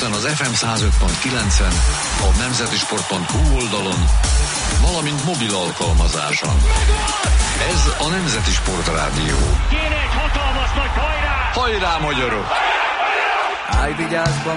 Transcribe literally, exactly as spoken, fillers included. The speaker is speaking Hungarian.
Budapesten az ef em száz öt pont kilencen, a nemzetisport pont hu oldalon, valamint mobil alkalmazáson. Ez a Nemzeti Sport Rádió. Kéne egy hatalmas nagy hajrá! Hajrá, magyarok! Állj, vigyázz,